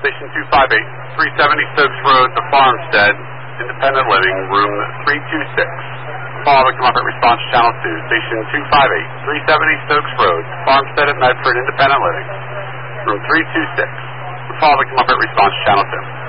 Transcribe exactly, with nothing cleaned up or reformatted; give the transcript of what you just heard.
Station two five eight, three seventy Stokes Road, The Farmstead, Independent Living, room three two six. Call victim up at response channel two, Station two five eight, three seventy Stokes Road, Farmstead at Medford, Independent Living, room three two six. Call victim up at response channel two.